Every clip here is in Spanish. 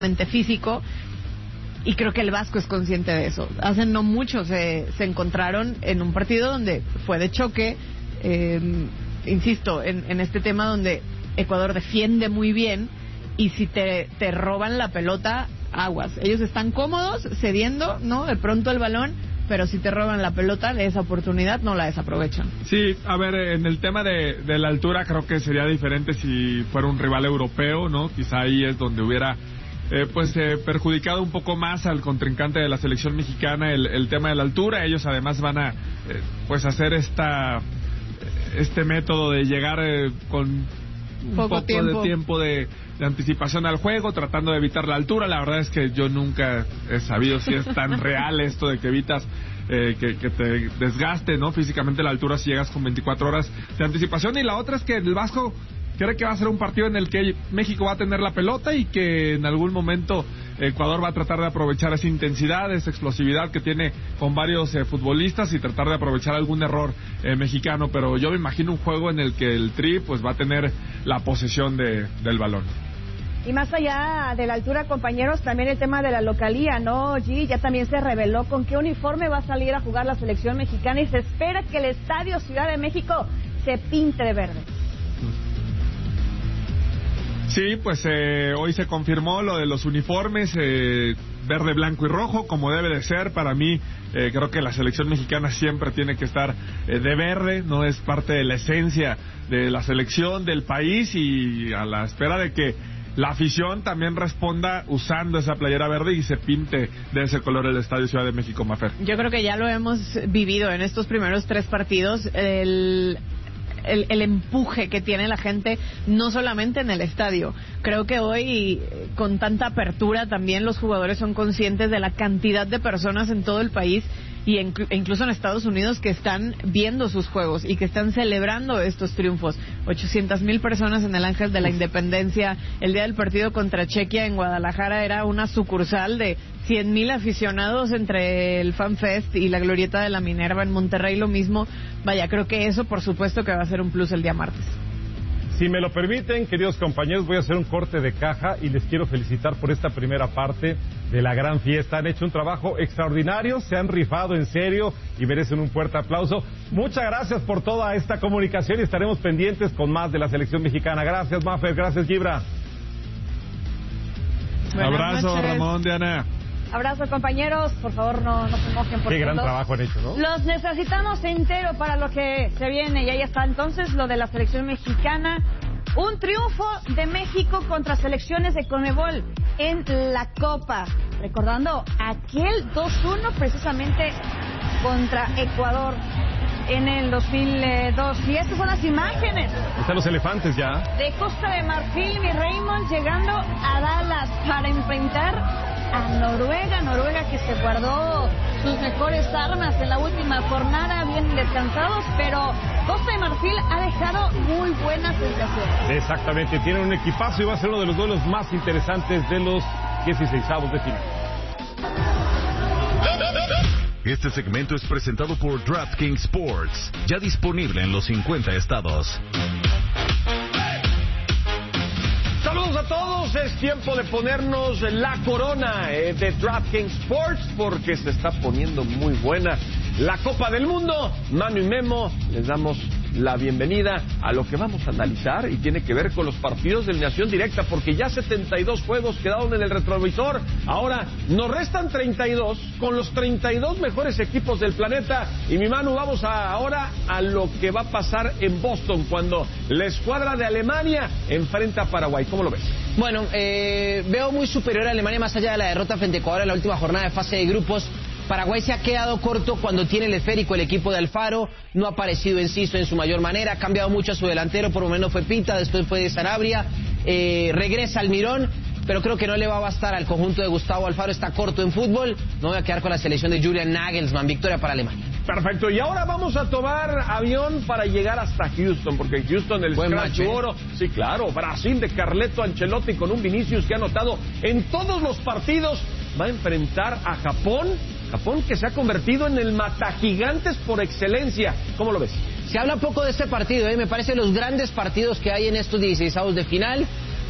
físico, y creo que el Vasco es consciente de eso. Hace no mucho se encontraron en un partido donde fue de choque, insisto, en este tema donde Ecuador defiende muy bien, y si te roban la pelota, aguas. Ellos están cómodos cediendo, ¿no? De pronto el balón, pero si te roban la pelota, esa oportunidad no la desaprovechan. Sí, a ver, en el tema de la altura creo que sería diferente si fuera un rival europeo, ¿no? Quizá ahí es donde hubiera perjudicado un poco más al contrincante de la selección mexicana el tema de la altura. Ellos además van a hacer este método de llegar con un poco de tiempo de anticipación al juego, tratando de evitar la altura. La verdad es que yo nunca he sabido si es tan real esto de que evitas que te desgaste, ¿no? Físicamente la altura si llegas con 24 horas de anticipación. Y la otra es que el Vasco cree que va a ser un partido en el que México va a tener la pelota y que en algún momento Ecuador va a tratar de aprovechar esa intensidad, esa explosividad que tiene con varios futbolistas y tratar de aprovechar algún error mexicano. Pero yo me imagino un juego en el que el Tri pues va a tener la posesión del balón. Y más allá de la altura, compañeros, también el tema de la localía, ¿no, G? Ya también se reveló con qué uniforme va a salir a jugar la selección mexicana y se espera que el Estadio Ciudad de México se pinte de verde. Sí, pues hoy se confirmó lo de los uniformes, verde, blanco y rojo, como debe de ser. Para mí, creo que la selección mexicana siempre tiene que estar de verde, no es parte de la esencia de la selección, del país, y a la espera de que la afición también responda usando esa playera verde y se pinte de ese color el Estadio Ciudad de México, Mafer. Yo creo que ya lo hemos vivido en estos primeros 3 partidos, el empuje que tiene la gente, no solamente en el estadio. Creo que hoy, con tanta apertura, también los jugadores son conscientes de la cantidad de personas en todo el país y incluso en Estados Unidos que están viendo sus juegos y que están celebrando estos triunfos. 800,000 personas en el Ángel de la Independencia. El día del partido contra Chequia en Guadalajara era una sucursal de 100,000 aficionados entre el Fan Fest y la Glorieta de la Minerva. En Monterrey lo mismo. Vaya, creo que eso por supuesto que va a ser un plus el día martes. Si me lo permiten, queridos compañeros, voy a hacer un corte de caja y les quiero felicitar por esta primera parte de la gran fiesta. Han hecho un trabajo extraordinario, se han rifado en serio y merecen un fuerte aplauso. Muchas gracias por toda esta comunicación y estaremos pendientes con más de la selección mexicana. Gracias, Mafer, gracias, Gibra. Abrazo, Ramón, Diana. Abrazo, compañeros. Por favor, no se mojen. Qué gran trabajo han hecho, ¿no? Los necesitamos entero para lo que se viene. Y ahí está entonces lo de la selección mexicana. Un triunfo de México contra selecciones de CONMEBOL en la Copa. Recordando aquel 2-1 precisamente contra Ecuador en el 2002. Y estas son las imágenes. Están los elefantes ya. De Costa de Marfil, mi Raymond, llegando a Dallas para enfrentar a Noruega que se guardó sus mejores armas en la última jornada, bien descansados, pero Costa de Marfil ha dejado muy buenas sensaciones. Exactamente, tienen un equipazo y va a ser uno de los duelos más interesantes de los 16avos de final. Este segmento es presentado por DraftKings Sports, ya disponible en los 50 estados. Saludos a todos, es tiempo de ponernos la corona de DraftKings Sports porque se está poniendo muy buena la Copa del Mundo. Manu y Memo, les damos la bienvenida a lo que vamos a analizar y tiene que ver con los partidos de eliminación directa porque ya 72 juegos quedaron en el retrovisor. Ahora nos restan 32 con los 32 mejores equipos del planeta. Y mi Manu, vamos ahora a lo que va a pasar en Boston cuando la escuadra de Alemania enfrenta a Paraguay. ¿Cómo lo ves? Bueno, veo muy superior a Alemania más allá de la derrota frente a Ecuador en la última jornada de fase de grupos. Paraguay se ha quedado corto cuando tiene el esférico el equipo de Alfaro, no ha aparecido Enciso en su mayor manera, ha cambiado mucho a su delantero, por lo menos fue Pita, después fue de Sanabria, regresa Almirón, pero creo que no le va a bastar al conjunto de Gustavo Alfaro, está corto en fútbol, no voy a quedar con la selección de Julian Nagelsmann, victoria para Alemania. Perfecto, y ahora vamos a tomar avión para llegar hasta Houston, porque en Houston el Scratch Oro, sí claro, Brasil de Carleto Ancelotti con un Vinicius que ha anotado en todos los partidos, va a enfrentar a Japón que se ha convertido en el matagigantes por excelencia. ¿Cómo lo ves? Se habla poco de este partido, me parece los grandes partidos que hay en estos 16avos de final.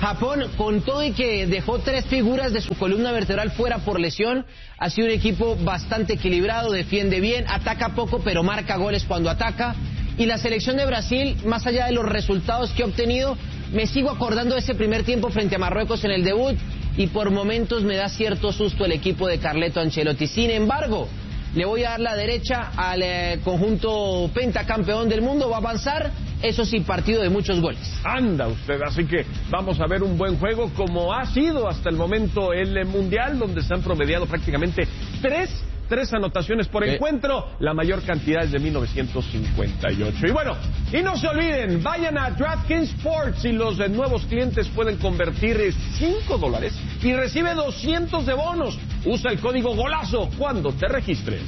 Japón, con todo y que dejó 3 figuras de su columna vertebral fuera por lesión, ha sido un equipo bastante equilibrado, defiende bien, ataca poco pero marca goles cuando ataca. Y la selección de Brasil, más allá de los resultados que ha obtenido, me sigo acordando de ese primer tiempo frente a Marruecos en el debut y por momentos me da cierto susto el equipo de Carleto Ancelotti. Sin embargo, le voy a dar la derecha al conjunto pentacampeón del mundo, va a avanzar, eso sí, partido de muchos goles. Anda usted, así que vamos a ver un buen juego como ha sido hasta el momento el Mundial, donde se han promediado prácticamente tres anotaciones por encuentro, la mayor cantidad es de 1958. Y bueno, y no se olviden, vayan a DraftKings Sports y los nuevos clientes pueden convertir $5 y recibe 200 de bonos. Usa el código GOLAZO cuando te registres.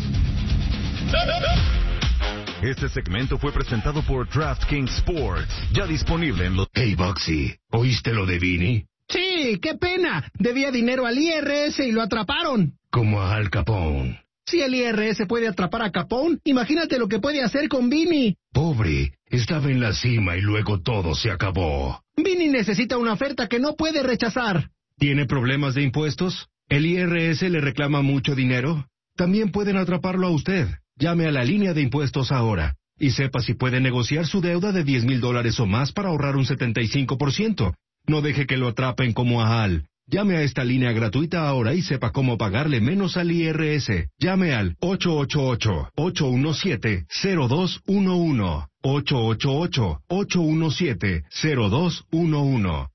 Este segmento fue presentado por DraftKings Sports, ya disponible en los... Hey, Boxy, ¿oíste lo de Vini? Sí, qué pena. Debía dinero al IRS y lo atraparon. Como a Al Capone. Si el IRS puede atrapar a Capone, imagínate lo que puede hacer con Vini. Pobre, estaba en la cima y luego todo se acabó. Vini necesita una oferta que no puede rechazar. ¿Tiene problemas de impuestos? ¿El IRS le reclama mucho dinero? También pueden atraparlo a usted. Llame a la línea de impuestos ahora y sepa si puede negociar su deuda de $10,000 o más para ahorrar un 75%. No deje que lo atrapen como a Al. Llame a esta línea gratuita ahora y sepa cómo pagarle menos al IRS. Llame al 888-817-0211. 888-817-0211.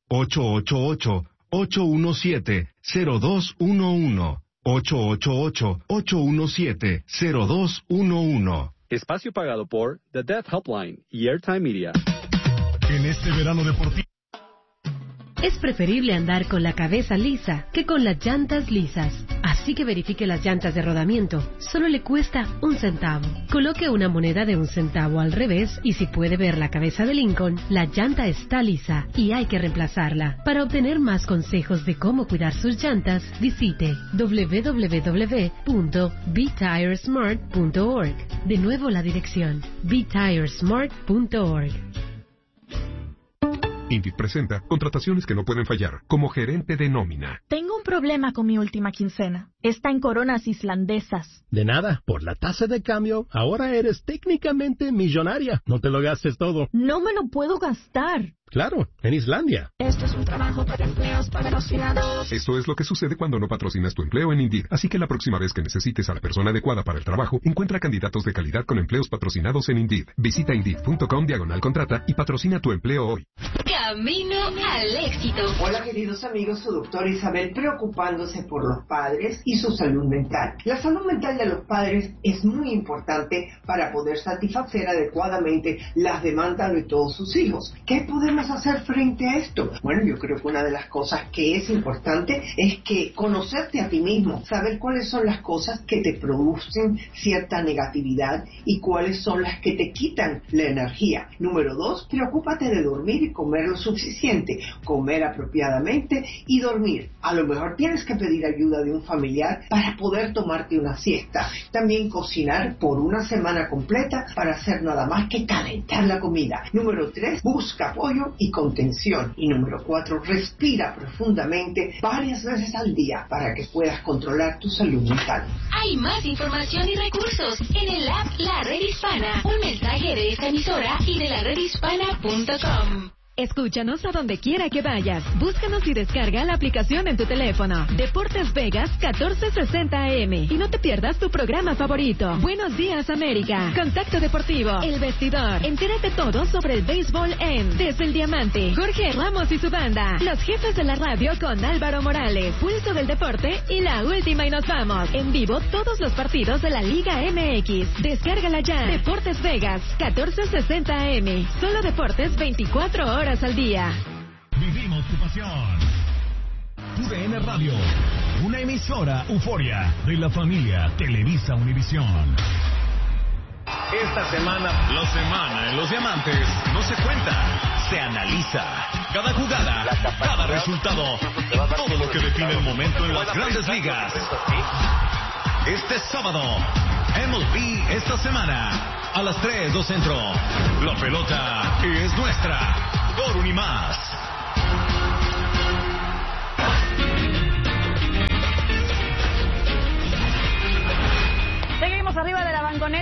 888-817-0211. 888-817-0211. Espacio pagado por The Deaf Helpline y Airtime Media. En este verano deportivo. Es preferible andar con la cabeza lisa que con las llantas lisas. Así que verifique las llantas de rodamiento. Solo le cuesta 1 centavo. Coloque una moneda de 1 centavo al revés y si puede ver la cabeza de Lincoln, la llanta está lisa y hay que reemplazarla. Para obtener más consejos de cómo cuidar sus llantas, visite www.betiresmart.org. De nuevo la dirección, betiresmart.org. Indeed presenta contrataciones que no pueden fallar, como gerente de nómina. Tengo un problema con mi última quincena. Está en coronas islandesas. De nada, por la tasa de cambio, ahora eres técnicamente millonaria. No te lo gastes todo. No me lo puedo gastar. Claro, en Islandia. Esto es un trabajo para empleos patrocinados. Esto es lo que sucede cuando no patrocinas tu empleo en Indeed. Así que la próxima vez que necesites a la persona adecuada para el trabajo, encuentra candidatos de calidad con empleos patrocinados en Indeed. Visita Indeed.com/contrata y patrocina tu empleo hoy. Camino al éxito. Hola queridos amigos, su doctora Isabel preocupándose por los padres y su salud mental. La salud mental de los padres es muy importante para poder satisfacer adecuadamente las demandas de todos sus hijos. ¿Qué podemos hacer frente a esto? Bueno, yo creo que una de las cosas que es importante es que conocerte a ti mismo, saber cuáles son las cosas que te producen cierta negatividad y cuáles son las que te quitan la energía. Número 2, preocúpate de dormir y comer lo suficiente, comer apropiadamente y dormir. A lo mejor tienes que pedir ayuda de un familiar para poder tomarte una siesta. También cocinar por una semana completa para hacer nada más que calentar la comida. Número 3, busca apoyo y contención. Y número 4, respira profundamente varias veces al día para que puedas controlar tu salud mental. Hay más información y recursos en el app La Red Hispana. Un mensaje de esta emisora y de laredhispana.com. Escúchanos a donde quiera que vayas. Búscanos y descarga la aplicación en tu teléfono. Deportes Vegas 1460 AM. Y no te pierdas tu programa favorito. Buenos días, América. Contacto Deportivo. El Vestidor. Entérate todo sobre el béisbol en Desde el Diamante. Jorge Ramos y su banda. Los jefes de la radio con Álvaro Morales. Pulso del Deporte y La Última y Nos Vamos. En vivo todos los partidos de la Liga MX. Descárgala ya. Deportes Vegas 1460 AM. Solo deportes 24 horas al día. Vivimos tu pasión. UDN Radio, una emisora euforia de la familia Televisa Univisión. Esta semana, la semana en los diamantes no se cuenta, se analiza. Cada jugada, cada resultado, todo lo que define el momento en las grandes ligas. Este sábado, MLB esta semana, a las 3:00 centro. La pelota es nuestra. Por Unimás.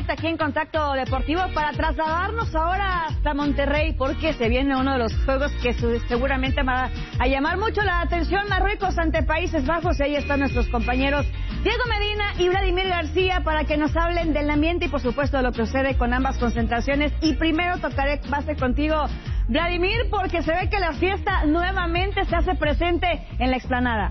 nuevamente aquí en Contacto Deportivo para trasladarnos ahora hasta Monterrey, porque se viene uno de los juegos que seguramente va a llamar mucho la atención. Marruecos ante Países Bajos, y ahí están nuestros compañeros Diego Medina y Vladimir García para que nos hablen del ambiente y por supuesto de lo que sucede con ambas concentraciones. Y primero tocaré base contigo, Vladimir, porque se ve que la fiesta nuevamente se hace presente en la explanada.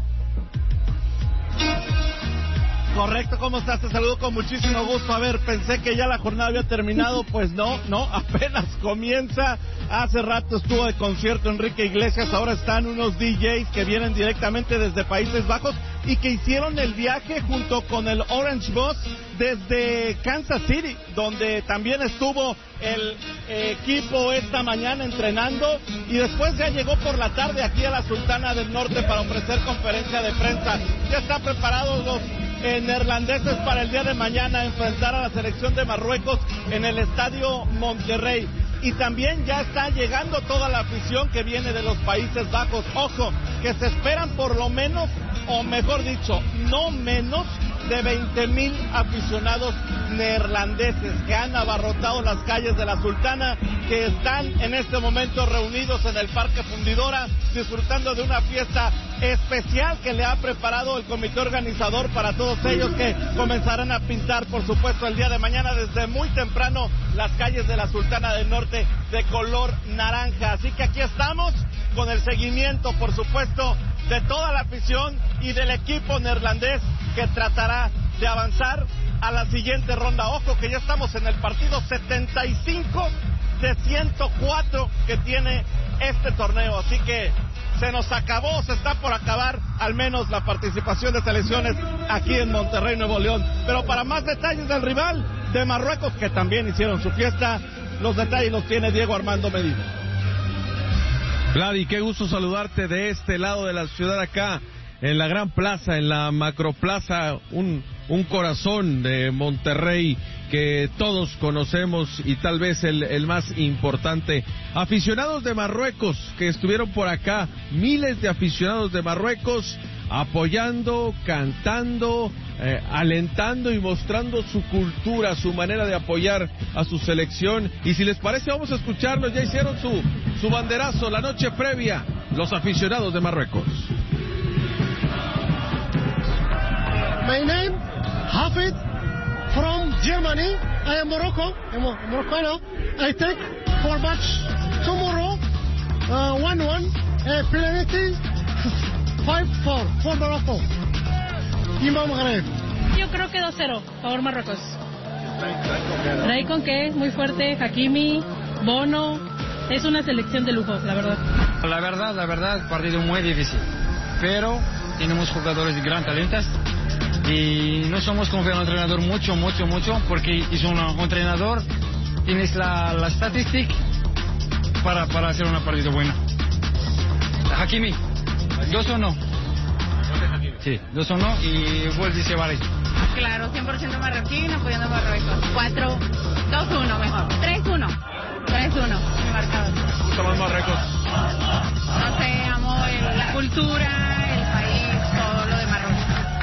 Correcto, ¿cómo estás? Te saludo con muchísimo gusto. A ver, pensé que ya la jornada había terminado, pues no, apenas comienza. Hace rato estuvo de concierto Enrique Iglesias, ahora están unos DJs que vienen directamente desde Países Bajos y que hicieron el viaje junto con el Orange Boss desde Kansas City, donde también estuvo el equipo esta mañana entrenando y después ya llegó por la tarde aquí a la Sultana del Norte para ofrecer conferencia de prensa. Ya están preparados los neerlandeses para el día de mañana enfrentar a la selección de Marruecos en el Estadio Monterrey. Y también ya está llegando toda la afición que viene de los Países Bajos. Ojo, que se esperan por lo menos, o mejor dicho, no menos de 20,000 aficionados neerlandeses que han abarrotado las calles de la Sultana, que están en este momento reunidos en el Parque Fundidora, disfrutando de una fiesta especial que le ha preparado el comité organizador para todos ellos, que comenzarán a pintar, por supuesto, el día de mañana desde muy temprano las calles de la Sultana del Norte de color naranja. Así que aquí estamos con el seguimiento, por supuesto, de toda la afición y del equipo neerlandés que tratará de avanzar a la siguiente ronda. Ojo que ya estamos en el partido 75 de 104 que tiene este torneo, así que se nos acabó, se está por acabar al menos la participación de selecciones aquí en Monterrey, Nuevo León. Pero para más detalles del rival de Marruecos, que también hicieron su fiesta, los detalles los tiene Diego Armando Medina. Vladi, qué gusto saludarte de este lado de la ciudad acá, en la gran plaza, en la macroplaza, un corazón de Monterrey que todos conocemos y tal vez el más importante. Aficionados de Marruecos que estuvieron por acá, miles de aficionados de Marruecos apoyando, cantando, alentando y mostrando su cultura, su manera de apoyar a su selección. Y si les parece, vamos a escucharlos. Ya hicieron su banderazo la noche previa, los aficionados de Marruecos. My name, Hafid, from Germany. I am Morocco. I'm Moroccan. I take for match tomorrow, 1-1, penalty, 5-4 for Morocco. Imam Maghreb. Yo creo que 2-0, favor Marruecos. ¿Trae con qué? Muy fuerte, Hakimi, Bono. Es una selección de lujo, la verdad. La verdad, partido muy difícil. Pero tenemos jugadores de gran talento. Y no somos confiados en el entrenador mucho, porque es un entrenador, tienes la estadística para hacer una partida buena. Hakimi, 2-1. Sí, 2-1 y gol dice Vale. Claro, 100% marroquí, apoyando a Marruecos. 2-1 mejor. 3-1, mi marcador. ¿Te gusta más Marruecos? No sé, amo la cultura, el país, todo lo de Marruecos.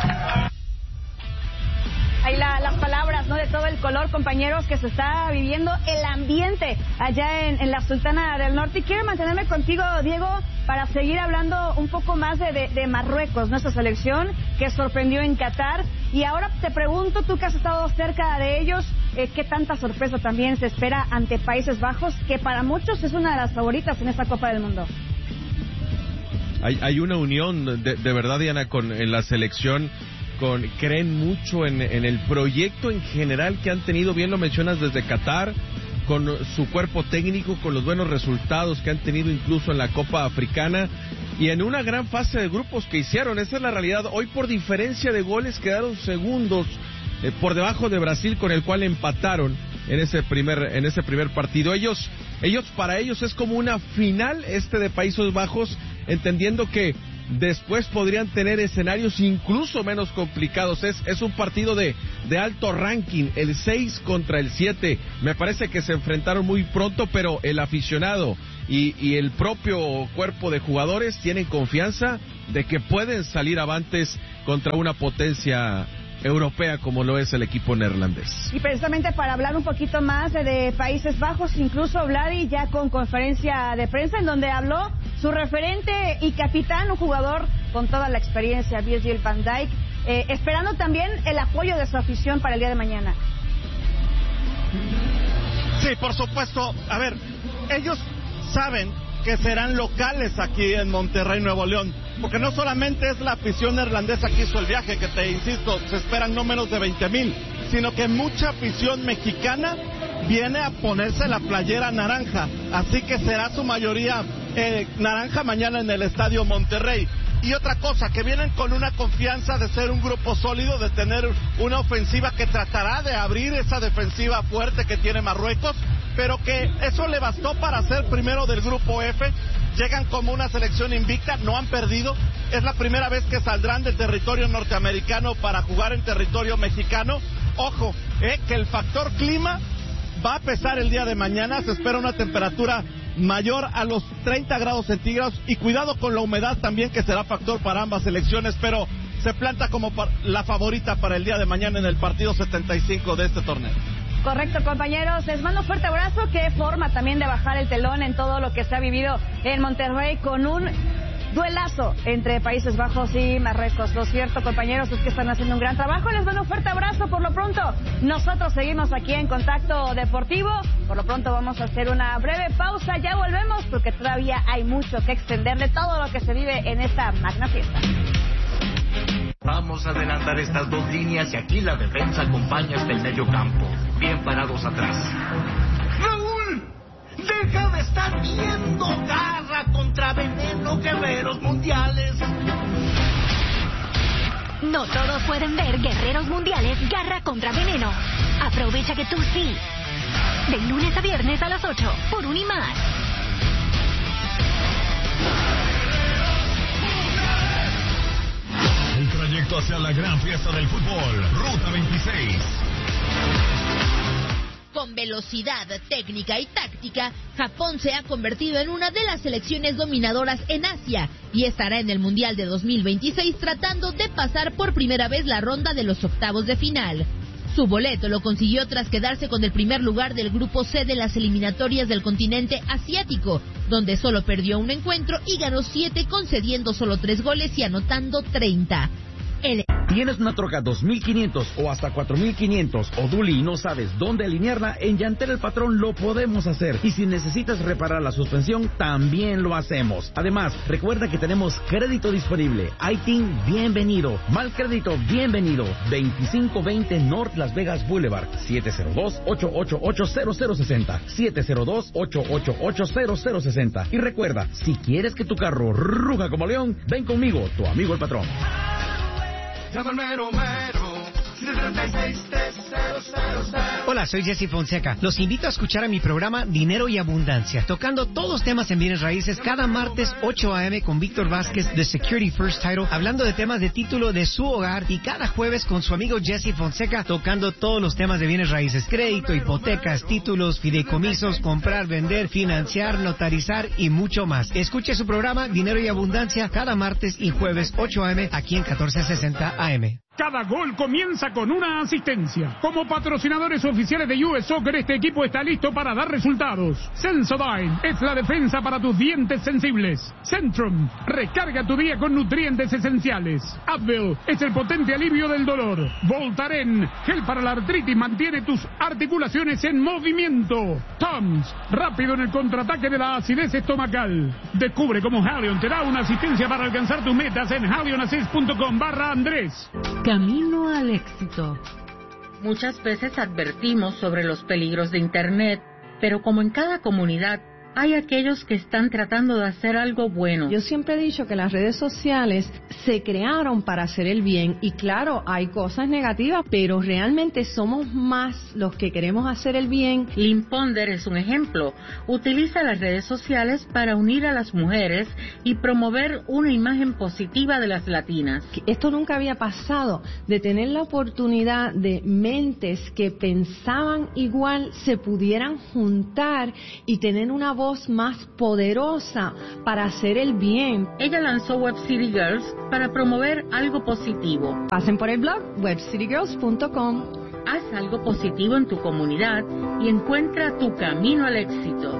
Ahí las palabras, ¿no?, de todo el color, compañeros, que se está viviendo el ambiente allá en la Sultana del Norte. Y quiero mantenerme contigo, Diego, para seguir hablando un poco más de Marruecos, nuestra selección que sorprendió en Qatar. Y ahora te pregunto, tú que has estado cerca de ellos, ¿qué tanta sorpresa también se espera ante Países Bajos, que para muchos es una de las favoritas en esta Copa del Mundo? Hay una unión de verdad, Diana, en la selección. Creen mucho en el proyecto en general que han tenido, bien lo mencionas, desde Qatar, con su cuerpo técnico, con los buenos resultados que han tenido incluso en la Copa Africana y en una gran fase de grupos que hicieron. Esa es la realidad. Hoy, por diferencia de goles, quedaron segundos por debajo de Brasil, con el cual empataron en ese primer partido. Para ellos es como una final de Países Bajos, entendiendo que después podrían tener escenarios incluso menos complicados. Es un partido de alto ranking, el 6 contra el 7. Me parece que se enfrentaron muy pronto, pero el aficionado y el propio cuerpo de jugadores tienen confianza de que pueden salir avantes contra una potencia europea como lo es el equipo neerlandés. Y precisamente para hablar un poquito más de Países Bajos, incluso Vladi ya con conferencia de prensa en donde habló su referente y capitán, un jugador con toda la experiencia, Virgil van Dijk, esperando también el apoyo de su afición para el día de mañana. Sí, por supuesto. A ver, ellos saben que serán locales aquí en Monterrey, Nuevo León, porque no solamente es la afición neerlandesa que hizo el viaje, que te insisto, se esperan no menos de 20,000, sino que mucha afición mexicana viene a ponerse la playera naranja, así que será su mayoría naranja mañana en el Estadio Monterrey. Y otra cosa, que vienen con una confianza de ser un grupo sólido, de tener una ofensiva que tratará de abrir esa defensiva fuerte que tiene Marruecos, pero que eso le bastó para ser primero del grupo F. Llegan como una selección invicta, no han perdido, es la primera vez que saldrán del territorio norteamericano para jugar en territorio mexicano. Ojo, que el factor clima va a pesar el día de mañana, se espera una temperatura mayor a los 30 grados centígrados y cuidado con la humedad también, que será factor para ambas selecciones, pero se planta como la favorita para el día de mañana en el partido 75 de este torneo. Correcto, compañeros, les mando un fuerte abrazo. Qué forma también de bajar el telón en todo lo que se ha vivido en Monterrey con un duelazo entre Países Bajos y Marruecos. Lo cierto, compañeros, es que están haciendo un gran trabajo. Les mando un fuerte abrazo. Por lo pronto, nosotros seguimos aquí en Contacto Deportivo. Por lo pronto vamos a hacer una breve pausa. Ya volvemos porque todavía hay mucho que extender de todo lo que se vive en esta magna fiesta. Vamos a adelantar estas dos líneas y aquí la defensa acompaña hasta el medio campo. Bien parados atrás. ¡Raúl! ¡Deja de estar viendo Garra contra Veneno, Guerreros Mundiales! No todos pueden ver Guerreros Mundiales Garra contra Veneno. Aprovecha que tú sí. De lunes a viernes a las 8 por Unimás. El trayecto hacia la gran fiesta del fútbol, Ruta 26. Con velocidad, técnica y táctica, Japón se ha convertido en una de las selecciones dominadoras en Asia y estará en el Mundial de 2026 tratando de pasar por primera vez la ronda de los octavos de final. Su boleto lo consiguió tras quedarse con el primer lugar del grupo C de las eliminatorias del continente asiático, donde solo perdió un encuentro y ganó 7 concediendo solo 3 goles y anotando 30. ¿Tienes una troca 2500 o hasta 4500 o Duli y no sabes dónde alinearla? En Llantera El Patrón lo podemos hacer. Y si necesitas reparar la suspensión, también lo hacemos. Además, recuerda que tenemos crédito disponible. ITIN, bienvenido. Mal crédito, bienvenido. 2520 North Las Vegas Boulevard. 702-888-0060. 702-888-0060. Y recuerda, si quieres que tu carro ruja como león, ven conmigo, tu amigo El Patrón. Llama al mero mero, 736-3000. Hola, soy Jesse Fonseca. Los invito a escuchar a mi programa Dinero y Abundancia, tocando todos los temas en bienes raíces cada martes 8 a.m. con Víctor Vázquez de Security First Title, hablando de temas de título de su hogar, y cada jueves con su amigo Jesse Fonseca tocando todos los temas de bienes raíces, crédito, hipotecas, títulos, fideicomisos, comprar, vender, financiar, notarizar y mucho más. Escuche su programa Dinero y Abundancia cada martes y jueves 8 a.m. aquí en 1460 AM. Cada gol comienza con una asistencia. Como patrocinadores oficiales de US Soccer, este equipo está listo para dar resultados. Sensodyne es la defensa para tus dientes sensibles. Centrum, recarga tu día con nutrientes esenciales. Advil es el potente alivio del dolor. Voltaren, gel para la artritis, mantiene tus articulaciones en movimiento. Tums, rápido en el contraataque de la acidez estomacal. Descubre cómo Halion te da una asistencia para alcanzar tus metas en halionassist.com/Andrés. Camino al éxito. Muchas veces advertimos sobre los peligros de Internet, pero como en cada comunidad, hay aquellos que están tratando de hacer algo bueno. Yo siempre he dicho que las redes sociales se crearon para hacer el bien y claro, hay cosas negativas, pero realmente somos más los que queremos hacer el bien. Lynn Ponder es un ejemplo. Utiliza las redes sociales para unir a las mujeres y promover una imagen positiva de las latinas. Esto nunca había pasado, de tener la oportunidad de mentes que pensaban igual se pudieran juntar y tener una voz voz más poderosa para hacer el bien. Ella lanzó Web City Girls para promover algo positivo. Pasen por el blog webcitygirls.com. Haz algo positivo en tu comunidad y encuentra tu camino al éxito.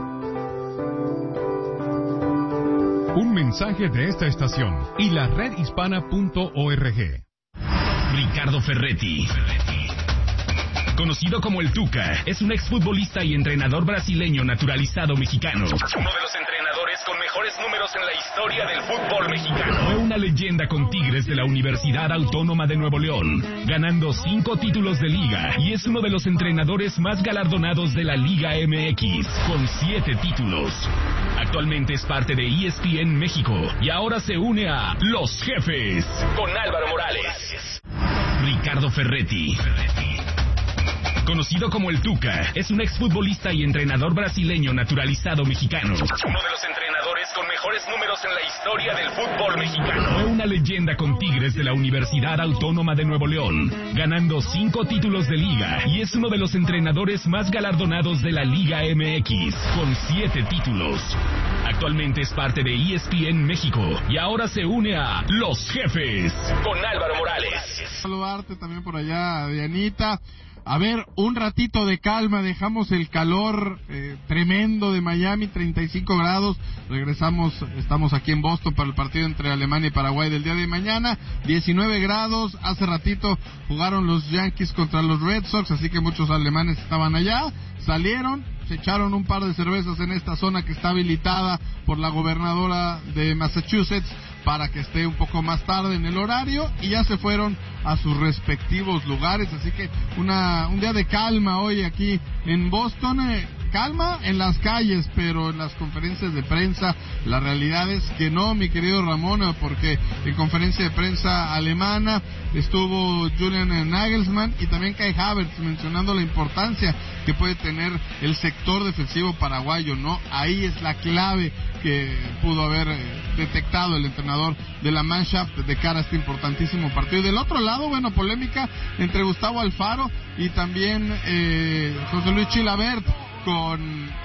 Un mensaje de esta estación y la redhispana.org. Ricardo Ferretti, conocido como el Tuca, es un exfutbolista y entrenador brasileño naturalizado mexicano. Uno de los entrenadores con mejores números en la historia del fútbol mexicano. Fue una leyenda con Tigres de la Universidad Autónoma de Nuevo León, ganando 5 títulos de liga, y es uno de los entrenadores más galardonados de la Liga MX, con 7 títulos. Actualmente es parte de ESPN México y ahora se une a Los Jefes con Álvaro Morales. Ricardo Ferretti, conocido como el Tuca, es un exfutbolista y entrenador brasileño naturalizado mexicano. Uno de los entrenadores con mejores números en la historia del fútbol mexicano. Fue una leyenda con Tigres de la Universidad Autónoma de Nuevo León, ganando 5 títulos de liga, y es uno de los entrenadores más galardonados de la Liga MX, con 7 títulos. Actualmente es parte de ESPN México y ahora se une a Los Jefes con Álvaro Morales. Saludarte también por allá, Dianita. A ver, un ratito de calma, dejamos el calor tremendo de Miami, 35 grados, regresamos, estamos aquí en Boston para el partido entre Alemania y Paraguay del día de mañana, 19 grados, hace ratito jugaron los Yankees contra los Red Sox, así que muchos alemanes estaban allá, salieron, se echaron un par de cervezas en esta zona que está habilitada por la gobernadora de Massachusetts para que esté un poco más tarde en el horario, y ya se fueron a sus respectivos lugares, así que un día de calma hoy aquí en Boston, calma en las calles, pero en las conferencias de prensa la realidad es que no, mi querido Ramón, porque en conferencia de prensa alemana estuvo Julian Nagelsmann y también Kai Havertz mencionando la importancia que puede tener el sector defensivo paraguayo, ¿no? Ahí es la clave que pudo haber detectado el entrenador de la Mannschaft de cara a este importantísimo partido. Y del otro lado, bueno, polémica entre Gustavo Alfaro y también José Luis Chilavert con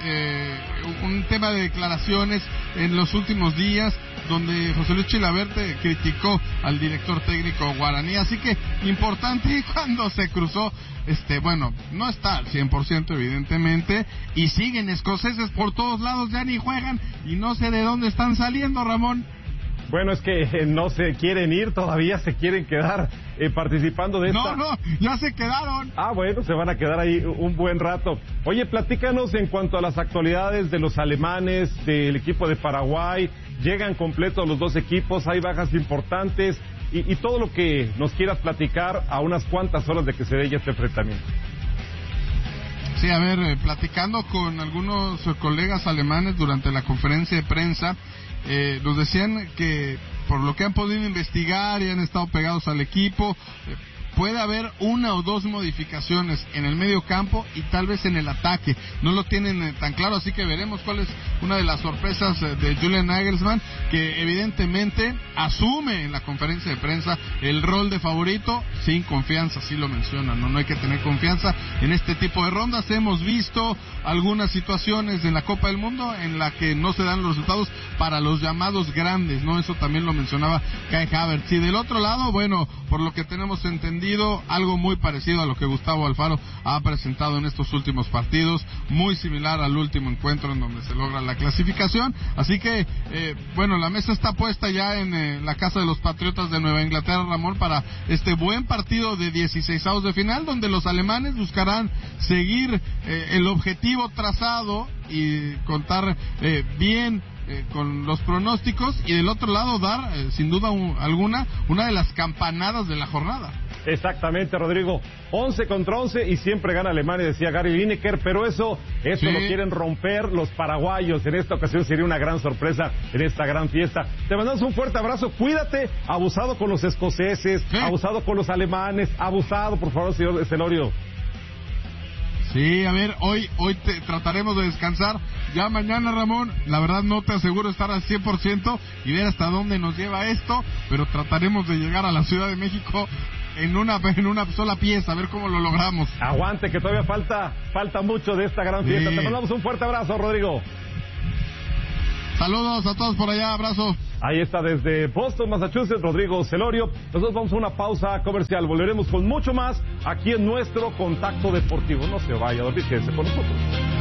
un tema de declaraciones en los últimos días donde José Luis Chilavert criticó al director técnico guaraní, así que importante cuando se cruzó, bueno, no está al 100% evidentemente, y siguen escoceses por todos lados, ya ni juegan y no sé de dónde están saliendo, Ramón. Bueno, es que no se quieren ir, todavía se quieren quedar participando de esta... No, ya se quedaron. Ah, bueno, se van a quedar ahí un buen rato. Oye, platícanos en cuanto a las actualidades de los alemanes, del equipo de Paraguay. Llegan completos los dos equipos, hay bajas importantes y todo lo que nos quieras platicar a unas cuantas horas de que se dé ya este enfrentamiento. Sí, a ver, platicando con algunos colegas alemanes durante la conferencia de prensa, nos decían que por lo que han podido investigar y han estado pegados al equipo, puede haber 1 o 2 modificaciones en el medio campo y tal vez en el ataque. No lo tienen tan claro, así que veremos cuál es una de las sorpresas de Julian Nagelsmann, que evidentemente asume en la conferencia de prensa el rol de favorito, sin confianza, sí lo mencionan, no hay que tener confianza en este tipo de rondas. Hemos visto algunas situaciones en la Copa del Mundo en la que no se dan los resultados para los llamados grandes, ¿no? Eso también lo mencionaba Kai Havertz. Y del otro lado, bueno, por lo que tenemos entendido, algo muy parecido a lo que Gustavo Alfaro ha presentado en estos últimos partidos, muy similar al último encuentro en donde se logra la clasificación, así que bueno, la mesa está puesta ya en la casa de los Patriotas de Nueva Inglaterra, Ramón, para este buen partido de 16avos de final, donde los alemanes buscarán seguir el objetivo trazado y contar bien con los pronósticos, y del otro lado dar sin duda alguna una de las campanadas de la jornada. Exactamente, Rodrigo, 11 contra 11 y siempre gana Alemania, decía Gary Lineker, pero eso sí lo quieren romper los paraguayos. En esta ocasión sería una gran sorpresa en esta gran fiesta. Te mandamos un fuerte abrazo, cuídate, abusado con los escoceses, abusado con los alemanes, abusado, por favor, señor Celorio. Sí, a ver, hoy trataremos de descansar. Ya mañana, Ramón, la verdad no te aseguro estar al 100% y ver hasta dónde nos lleva esto, pero trataremos de llegar a la Ciudad de México en una sola pieza, a ver cómo lo logramos. Aguante, que todavía falta mucho de esta gran fiesta. Te mandamos un fuerte abrazo, Rodrigo. Saludos a todos por allá, abrazo. Ahí está desde Boston, Massachusetts, Rodrigo Celorio. Nosotros vamos a una pausa comercial. Volveremos con mucho más aquí en nuestro Contacto Deportivo. No se vaya a dormir, quédese con nosotros.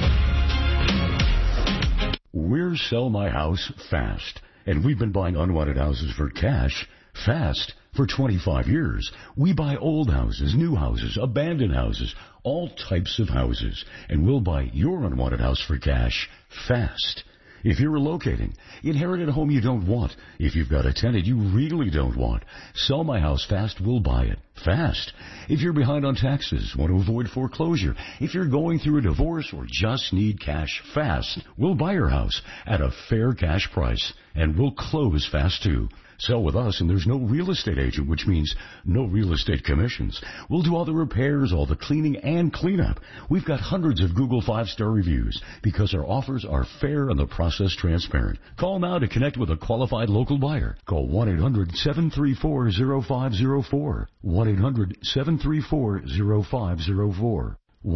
We're Sell My House Fast, and we've been buying unwanted houses for cash fast for 25 years. We buy old houses, new houses, abandoned houses, all types of houses, and we'll buy your unwanted house for cash fast. If you're relocating, inherit a home you don't want. If you've got a tenant you really don't want, Sell My House Fast will buy it fast. If you're behind on taxes, want to avoid foreclosure, if you're going through a divorce or just need cash fast, we'll buy your house at a fair cash price, and we'll close fast too. Sell with us, and there's no real estate agent, which means no real estate commissions. We'll do all the repairs, all the cleaning, and cleanup. We've got hundreds of Google 5-star reviews because our offers are fair and the process transparent. Call now to connect with a qualified local buyer. Call 1-800-734-0504. 1-800-734-0504.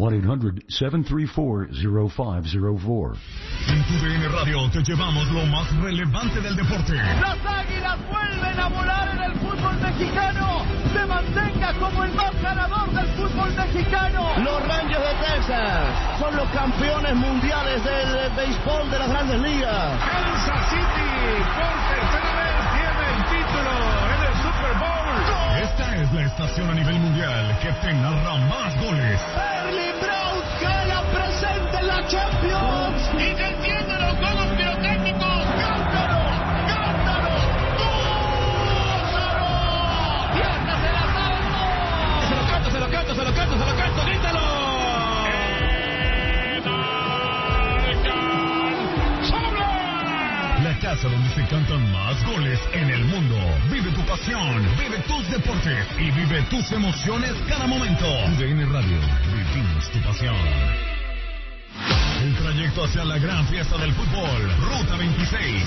1-800-734-0504. En tu DN Radio te llevamos lo más relevante del deporte. Las Águilas vuelven a volar en el fútbol mexicano. Se mantenga como el más ganador del fútbol mexicano. Los Rangers de Texas son los campeones mundiales del béisbol de las Grandes Ligas. Kansas City por tercera vez tiene el título en el Super Bowl. Esta es la estación a nivel mundial que te narra más goles. Erling Braut gana presente en la Champions. Y se encienden los juegos pirotécnicos. ¡Cántalo! ¡Cántalo! ¡Gózalo! ¡Fiesta se la salvo! ¡Se lo canto, se lo canto, se lo canto, se lo canto! ¡Grítalo! La casa donde se cantan más goles en el mundo. Vive tu pasión, vive tus deportes y vive tus emociones cada momento. DN Radio, vivimos tu pasión. El trayecto hacia la gran fiesta del fútbol, Ruta 26.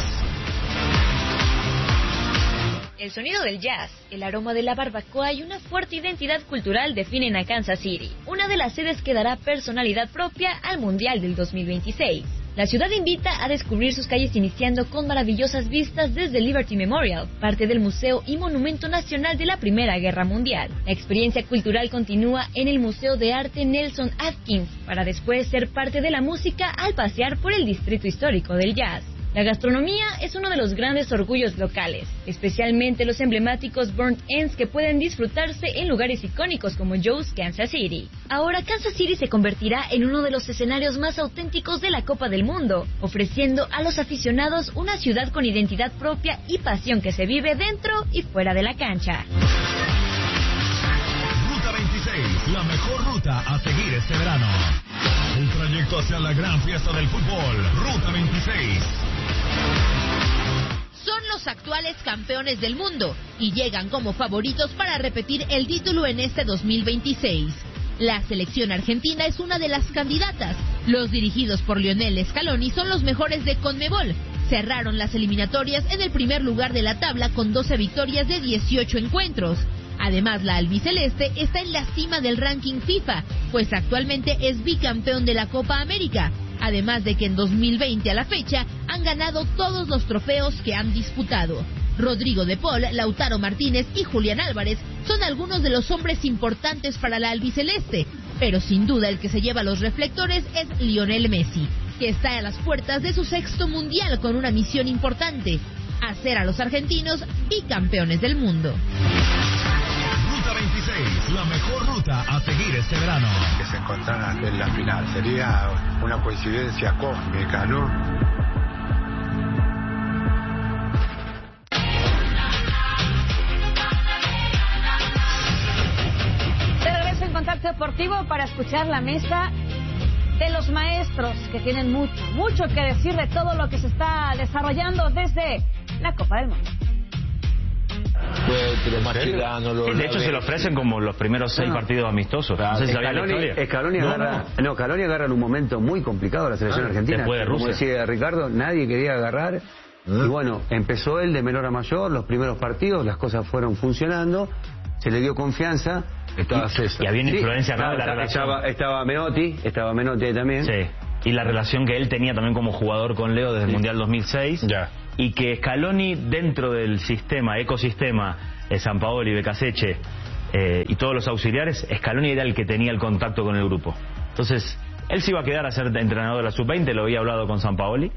El sonido del jazz, el aroma de la barbacoa y una fuerte identidad cultural definen a Kansas City, una de las sedes que dará personalidad propia al Mundial del 2026. La ciudad invita a descubrir sus calles iniciando con maravillosas vistas desde Liberty Memorial, parte del Museo y Monumento Nacional de la Primera Guerra Mundial. La experiencia cultural continúa en el Museo de Arte Nelson Atkins, para después ser parte de la música al pasear por el distrito histórico del jazz. La gastronomía es uno de los grandes orgullos locales, especialmente los emblemáticos burnt ends que pueden disfrutarse en lugares icónicos como Joe's Kansas City. Ahora Kansas City se convertirá en uno de los escenarios más auténticos de la Copa del Mundo, ofreciendo a los aficionados una ciudad con identidad propia y pasión que se vive dentro y fuera de la cancha. Ruta 26, la mejor ruta a seguir este verano. El trayecto hacia la gran fiesta del fútbol, Ruta 26. Son los actuales campeones del mundo y llegan como favoritos para repetir el título en este 2026. La selección argentina es una de las candidatas. Los dirigidos por Lionel Scaloni son los mejores de CONMEBOL. Cerraron las eliminatorias en el primer lugar de la tabla con 12 victorias de 18 encuentros. Además, la albiceleste está en la cima del ranking FIFA, pues actualmente es bicampeón de la Copa América. Además de que en 2020 a la fecha han ganado todos los trofeos que han disputado. Rodrigo de Paul, Lautaro Martínez y Julián Álvarez son algunos de los hombres importantes para la albiceleste, pero sin duda el que se lleva los reflectores es Lionel Messi, que está a las puertas de su 6º mundial con una misión importante: hacer a los argentinos bicampeones del mundo. Ruta 26, la mejor ruta a seguir este verano. Que se encontraran en la final, sería una coincidencia cósmica, ¿no? De regreso en Contacto Deportivo para escuchar la mesa de los maestros, que tienen mucho que decir de todo lo que se está desarrollando desde la Copa del Mundo. De hecho, se lo ofrecen como los primeros 6 partidos amistosos. No sé si Scaloni agarra en un momento muy complicado a la selección argentina. Después de Rusia. Como decía Ricardo, nadie quería agarrar. Y bueno, empezó él de menor a mayor, los primeros partidos, las cosas fueron funcionando, se le dio confianza. Y había una influencia acá de la relación. Estaba Menotti ahí también. Sí. y la relación que él tenía también como jugador con Leo desde el Mundial 2006. Y que Scaloni, dentro del ecosistema de Sampaoli, Becasecche y todos los auxiliares, Scaloni era el que tenía el contacto con el grupo. Entonces, él se iba a quedar a ser entrenador de la Sub-20, lo había hablado con Sampaoli.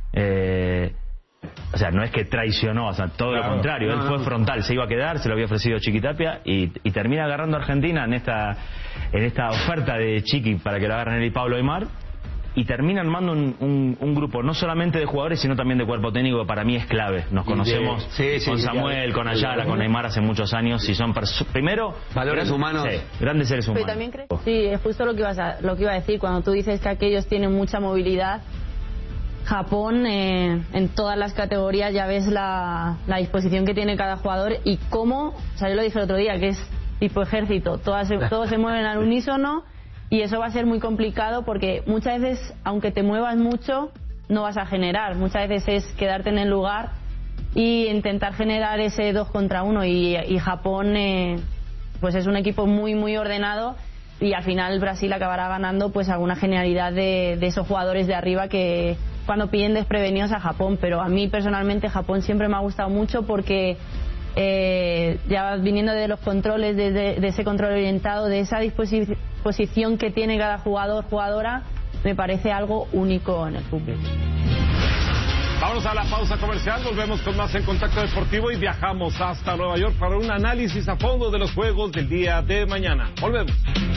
O sea, no es que traicionó, o sea, todo lo contrario, él fue frontal, se iba a quedar, se lo había ofrecido Chiquitapia y termina agarrando a Argentina en esta oferta de Chiqui para que lo agarren él y Pablo Aimar, y termina armando un grupo no solamente de jugadores sino también de cuerpo técnico, que para mí es clave. Nos conocemos con Samuel, con Ayala, con Aimar hace muchos años, y son primero valores humanos, grandes seres humanos. Pero también sí, es justo lo que iba a decir cuando tú dices que aquellos tienen mucha movilidad. Japón, en todas las categorías ya ves la disposición que tiene cada jugador y cómo, o sea, yo lo dije el otro día, que es tipo ejército, todos se mueven al unísono, y eso va a ser muy complicado porque muchas veces, aunque te muevas mucho, no vas a generar. Muchas veces es quedarte en el lugar y intentar generar ese 2 contra 1, y Japón pues es un equipo muy muy ordenado, y al final Brasil acabará ganando pues alguna genialidad de esos jugadores de arriba que cuando pillen desprevenidos a Japón. Pero a mí personalmente Japón siempre me ha gustado mucho porque ya viniendo de los controles, de ese control orientado, de esa disposición que tiene cada jugador, jugadora, me parece algo único en el fútbol. Vamos a la pausa comercial, volvemos con más en Contacto Deportivo y viajamos hasta Nueva York para un análisis a fondo de los juegos del día de mañana. Volvemos.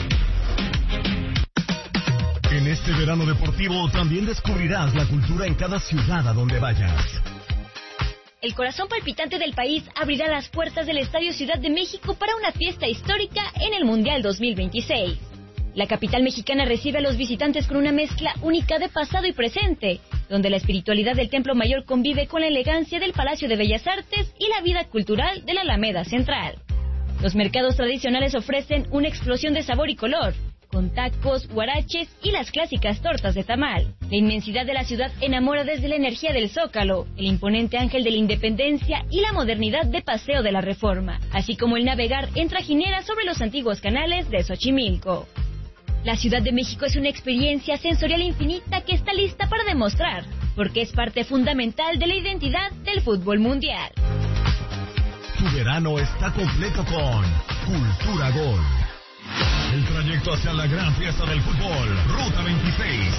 En este verano deportivo también descubrirás la cultura en cada ciudad a donde vayas. El corazón palpitante del país abrirá las puertas del Estadio Ciudad de México para una fiesta histórica en el Mundial 2026. La capital mexicana recibe a los visitantes con una mezcla única de pasado y presente, donde la espiritualidad del Templo Mayor convive con la elegancia del Palacio de Bellas Artes y la vida cultural de la Alameda Central. Los mercados tradicionales ofrecen una explosión de sabor y color, con tacos, huaraches y las clásicas tortas de tamal. La inmensidad de la ciudad enamora desde la energía del Zócalo, el imponente Ángel de la Independencia y la modernidad de Paseo de la Reforma, así como el navegar en trajinera sobre los antiguos canales de Xochimilco. La Ciudad de México es una experiencia sensorial infinita que está lista para demostrar, porque es parte fundamental de la identidad del fútbol mundial. Tu verano está completo con Cultura Gol. El trayecto hacia la gran fiesta del fútbol, Ruta 26.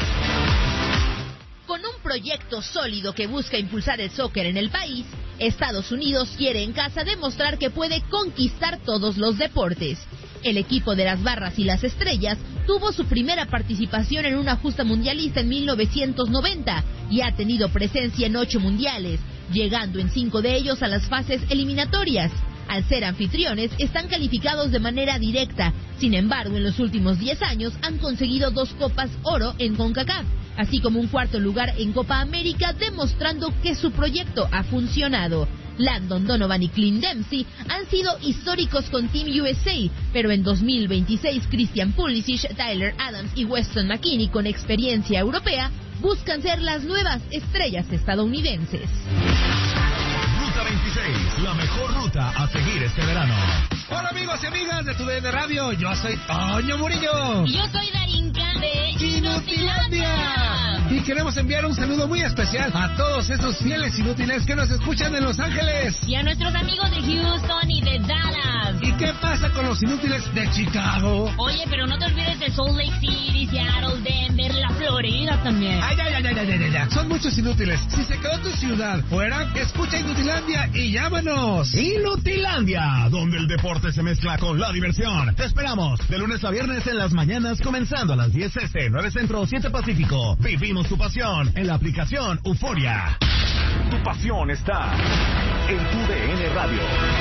Con un proyecto sólido que busca impulsar el soccer en el país, Estados Unidos quiere en casa demostrar que puede conquistar todos los deportes. El equipo de las Barras y las Estrellas tuvo su primera participación en una justa mundialista en 1990 y ha tenido presencia en 8 mundiales, llegando en 5 de ellos a las fases eliminatorias. Al ser anfitriones, están calificados de manera directa. Sin embargo, en los últimos 10 años han conseguido 2 Copas Oro en CONCACAF, así como un 4º lugar en Copa América, demostrando que su proyecto ha funcionado. Landon Donovan y Clint Dempsey han sido históricos con Team USA, pero en 2026 Christian Pulisic, Tyler Adams y Weston McKennie, con experiencia europea, buscan ser las nuevas estrellas estadounidenses. Ruta 26, la mejor ruta a seguir este verano. Hola amigos y amigas de TUDN Radio, yo soy Toño Murillo. Y yo soy Darinka de Inutilandia. Y queremos enviar un saludo muy especial a todos esos fieles inútiles que nos escuchan en Los Ángeles. Y a nuestros amigos de Houston y de Dallas. ¿Y qué pasa con los inútiles de Chicago? Oye, pero no te olvides de Salt Lake City, Seattle, Denver, la Florida también. Ay, ya. Son muchos inútiles. Si se quedó tu ciudad fuera, escucha Inutilandia y llámanos. Inutilandia, donde el deporte se mezcla con la diversión. Te esperamos de lunes a viernes en las mañanas, comenzando a las 10 este, 9 Centro, 7 Pacífico. Vivimos tu pasión en la aplicación Euforia. Tu pasión está en TUDN Radio.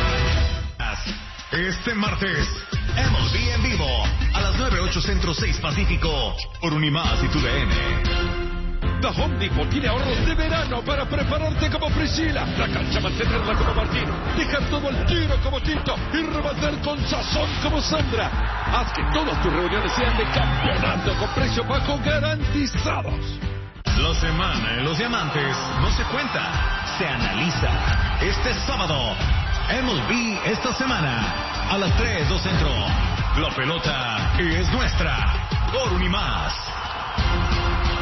Este martes, MLB en vivo a las 9:08 Centro, 6 Pacífico por Unimás y TUDN. The Home Depot tiene ahorros de verano para prepararte como Priscila, la cancha mantenerla como Martín, dejar todo al tiro como Tito y rematar con sazón como Sandra. Haz que todas tus reuniones sean de campeonato con precios bajos garantizados. La semana en los diamantes no se cuenta, se analiza. Este sábado, MLB esta semana a las 3:02 Centro. La pelota es nuestra por Unimás.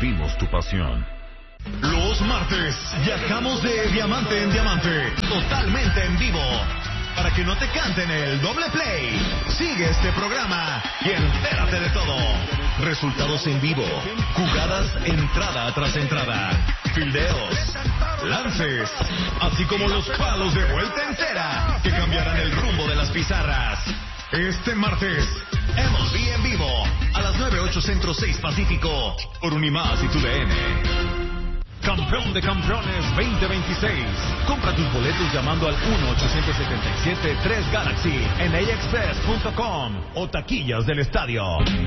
vivimos tu pasión. Los martes viajamos de diamante en diamante, totalmente en vivo, para que no te canten el doble play. Sigue este programa y entérate de todo. Resultados en vivo, jugadas entrada tras entrada, fildeos, lances, así como los palos de vuelta entera que cambiarán el rumbo de las pizarras. Este martes, MLB en vivo, a las 9:08 Centro 6 Pacífico, por Unimás y TUDN. Campeón de Campeones 2026. Compra tus boletos llamando al 1-877-3-GALAXY en AXS.com o taquillas del estadio.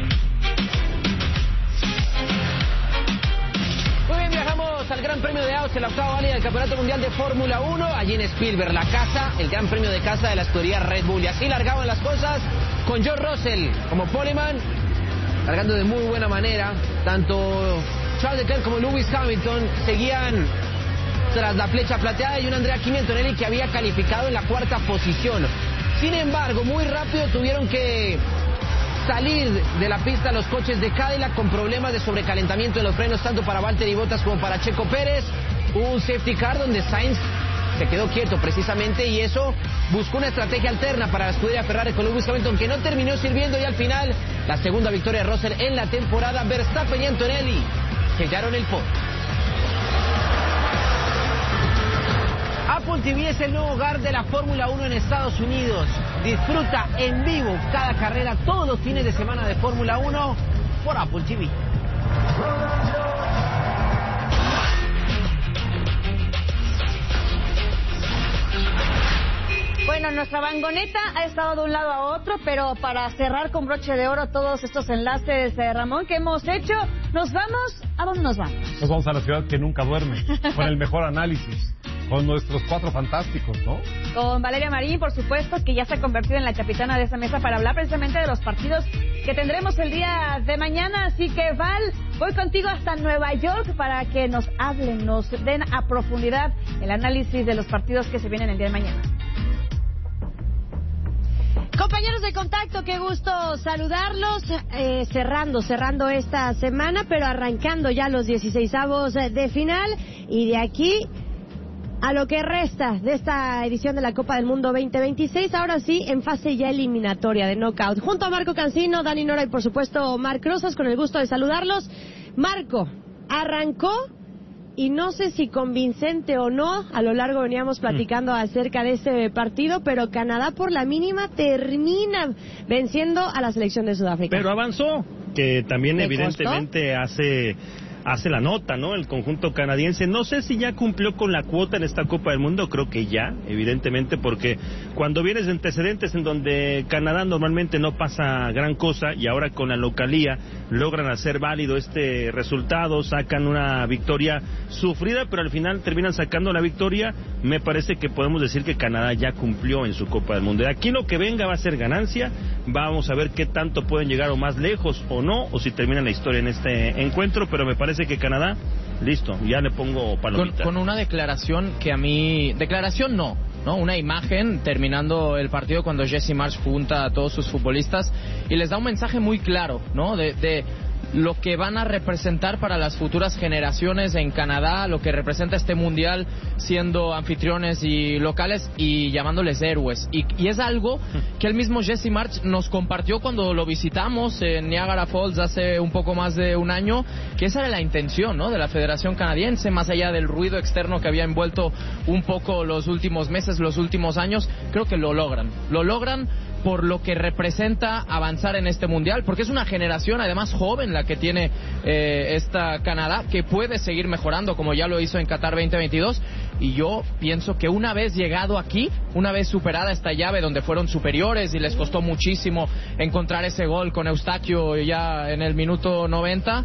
Muy bien, viajamos al Gran Premio de Austria, la octava válida del Campeonato Mundial de Fórmula 1, allí en Spielberg, la casa, el Gran Premio de casa de la escudería Red Bull. Y así largaban las cosas con George Russell como poleman, largando de muy buena manera. Tanto Charles Leclerc como Lewis Hamilton seguían tras la flecha plateada y un Andrea Antonelli que había calificado en la cuarta posición. Sin embargo, muy rápido tuvieron que salir de la pista los coches de Cadillac con problemas de sobrecalentamiento en los frenos, tanto para Valtteri Bottas como para Checo Pérez. Hubo un safety car donde Sainz se quedó quieto precisamente, y eso buscó una estrategia alterna para la escudería Ferrari con Lewis Hamilton, que no terminó sirviendo, y al final la segunda victoria de Russell en la temporada. Verstappen y Antonelli sellaron el podio. Apple TV es el nuevo hogar de la Fórmula 1 en Estados Unidos. Disfruta en vivo cada carrera todos los fines de semana de Fórmula 1 por Apple TV. Bueno, nuestra vangoneta ha estado de un lado a otro, pero para cerrar con broche de oro todos estos enlaces, Ramón, que hemos hecho, nos vamos. ¿A dónde nos vamos? Nos vamos a la ciudad que nunca duerme, con el mejor análisis, con nuestros cuatro fantásticos, ¿no? Con Valeria Marín, por supuesto, que ya se ha convertido en la capitana de esa mesa para hablar precisamente de los partidos que tendremos el día de mañana. Así que, Val, voy contigo hasta Nueva York para que nos hablen, nos den a profundidad el análisis de los partidos que se vienen el día de mañana. Compañeros de contacto, qué gusto saludarlos, cerrando esta semana, pero arrancando ya los 16avos de final, y de aquí a lo que resta de esta edición de la Copa del Mundo 2026, ahora sí, en fase ya eliminatoria de knockout. Junto a Marco Cancino, Dani Nora y por supuesto Marc Rosas, con el gusto de saludarlos. Marco, arrancó, y no sé si convincente o no, a lo largo veníamos platicando acerca de ese partido, pero Canadá por la mínima termina venciendo a la selección de Sudáfrica. Pero avanzó, que también evidentemente hace la nota, ¿no? El conjunto canadiense. No sé si ya cumplió con la cuota en esta Copa del Mundo, creo que ya, evidentemente, porque cuando vienes de antecedentes en donde Canadá normalmente no pasa gran cosa, y ahora con la localía logran hacer válido este resultado, sacan una victoria sufrida, pero al final terminan sacando la victoria. Me parece que podemos decir que Canadá ya cumplió en su Copa del Mundo. De aquí lo que venga va a ser ganancia. Vamos a ver qué tanto pueden llegar o más lejos o no, o si terminan la historia en este encuentro, pero me parece que Canadá, listo, ya le pongo palomita. Con una declaración que a mí... Declaración no, una imagen terminando el partido cuando Jesse Marsch junta a todos sus futbolistas y les da un mensaje muy claro, ¿no? De lo que van a representar para las futuras generaciones en Canadá, lo que representa este mundial siendo anfitriones y locales y llamándoles héroes. Y es algo que el mismo Jesse Marsch nos compartió cuando lo visitamos en Niagara Falls hace un poco más de un año, que esa era la intención, ¿no?, de la Federación Canadiense, más allá del ruido externo que había envuelto un poco los últimos meses, los últimos años. Creo que lo logran por lo que representa avanzar en este mundial, porque es una generación además joven la que tiene esta Canadá, que puede seguir mejorando como ya lo hizo en Qatar 2022, y yo pienso que una vez llegado aquí, una vez superada esta llave donde fueron superiores y les costó muchísimo encontrar ese gol con Eustaquio ya en el minuto 90,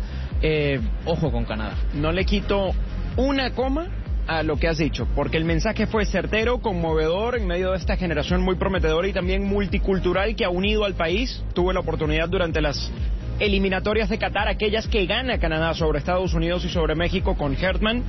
ojo con Canadá. No le quito una coma a lo que has dicho, porque el mensaje fue certero, conmovedor en medio de esta generación muy prometedora y también multicultural que ha unido al país. Tuve la oportunidad durante las eliminatorias de Qatar, aquellas que gana Canadá sobre Estados Unidos y sobre México con Hertman,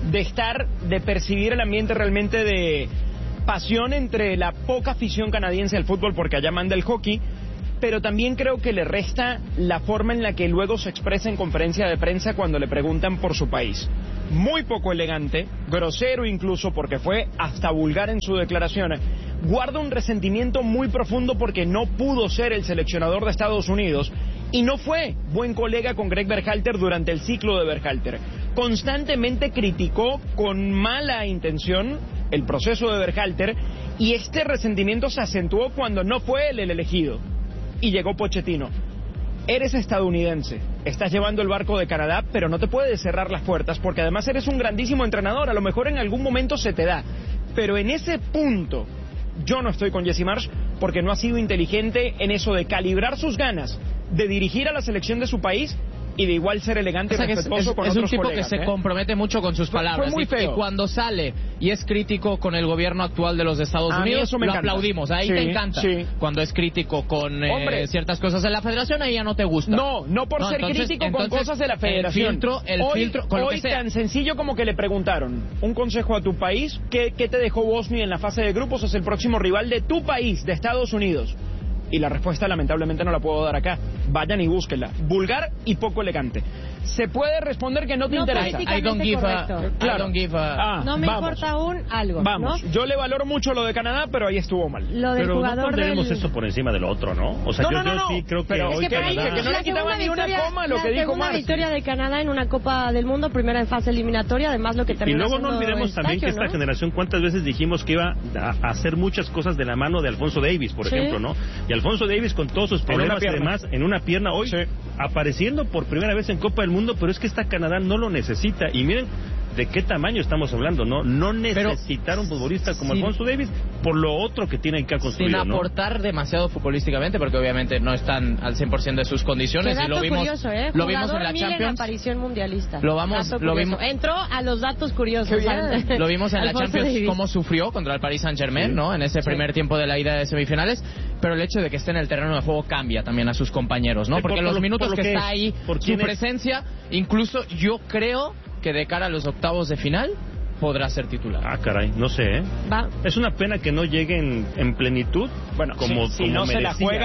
de percibir el ambiente realmente de pasión entre la poca afición canadiense al fútbol, porque allá manda el hockey, pero también creo que le resta la forma en la que luego se expresa en conferencia de prensa cuando le preguntan por su país. Muy poco elegante, grosero incluso porque fue hasta vulgar en su declaración. Guarda un resentimiento muy profundo porque no pudo ser el seleccionador de Estados Unidos y no fue buen colega con Greg Berhalter durante el ciclo de Berhalter. Constantemente criticó con mala intención el proceso de Berhalter y este resentimiento se acentuó cuando no fue él el elegido y llegó Pochettino. Eres estadounidense, estás llevando el barco de Canadá, pero no te puedes cerrar las puertas porque además eres un grandísimo entrenador, a lo mejor en algún momento se te da, pero en ese punto yo no estoy con Jesse Marsch porque no ha sido inteligente en eso de calibrar sus ganas de dirigir a la selección de su país y de igual ser elegante y respetuoso con otros colegas. Es un tipo que se compromete mucho con sus palabras. Fue muy feo. Y cuando sale y es crítico con el gobierno actual de los Estados Unidos, eso me lo encanta. aplaudimos. Ahí Sí, te encanta. sí. Cuando es crítico con ciertas cosas de la federación, ahí ya no te gusta. No por ser crítico con cosas de la federación. El filtro, con lo que sea. Tan sencillo como que le preguntaron un consejo a tu país, ¿qué te dejó Bosnia en la fase de grupos? Es el próximo rival de tu país, de Estados Unidos. Y la respuesta lamentablemente no la puedo dar acá. Vayan y búsquenla. Vulgar y poco elegante. Se puede responder que no te interesa. I don't give a... No me importa aún algo. Vamos, ¿no? yo le valoro mucho lo de Canadá, pero ahí estuvo mal. Lo del pero jugador no pondremos eso por encima del otro, ¿no? O sea, yo sí creo que pero hoy que Canadá... no le quitaba ni una coma a lo que dijo La segunda Marci. victoria de Canadá en una Copa del Mundo, primera en fase eliminatoria, además lo que Y terminó luego no siendo olvidemos el también que Tokio, esta ¿no? generación, ¿cuántas veces dijimos que iba a hacer muchas cosas de la mano de Alfonso Davies, por Sí. ejemplo, ¿no? Y Alfonso Davies con todos sus problemas y demás, en una pierna hoy, apareciendo por primera vez en Copa del Mundo, pero es que esta Canadá no lo necesita. Y miren de qué tamaño estamos hablando, ¿no? No necesitar un futbolista como Alfonso Davies por lo otro que tienen que construir, sin aportar demasiado futbolísticamente, porque obviamente no están al 100% de sus condiciones. Qué y lo dato vimos, curioso, lo vimos en la Mil Champions. en aparición mundialista. Lo vimos. Entró a los datos curiosos. ¿sabes? Lo vimos en la Alfonso Champions Davies. cómo sufrió contra el Paris Saint-Germain, ¿no? En ese primer tiempo de la ida de semifinales, pero el hecho de que esté en el terreno de juego cambia también a sus compañeros, ¿no? Porque los minutos que está ahí, su presencia, incluso yo creo que de cara a los octavos de final podrá ser titular. Ah, caray, no sé, ¿eh? Va. Es una pena que no llegue en plenitud. Bueno, si no se